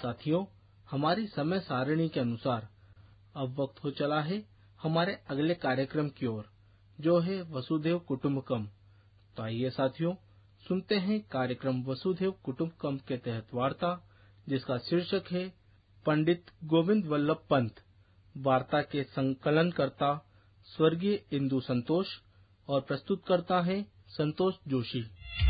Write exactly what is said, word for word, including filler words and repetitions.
साथियों, हमारी समय सारिणी के अनुसार अब वक्त हो चला है हमारे अगले कार्यक्रम की ओर, जो है वसुधैव कुटुंबकम। तो आइए साथियों, सुनते हैं कार्यक्रम वसुधैव कुटुंबकम के तहत वार्ता, जिसका शीर्षक है पंडित गोविंद वल्लभ पंत। वार्ता के संकलनकर्ता स्वर्गीय इंदु संतोष और प्रस्तुत करता है संतोष जोशी।